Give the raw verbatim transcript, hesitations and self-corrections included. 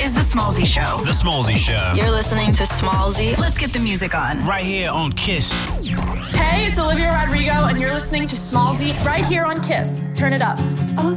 is The Smallzy Show. The Smallzy Show. You're listening to Smallzy. Let's get the music on. Right here on Kiss. Hey, it's Olivia Rodrigo, and you're listening to Smallzy right here on Kiss. Turn it up.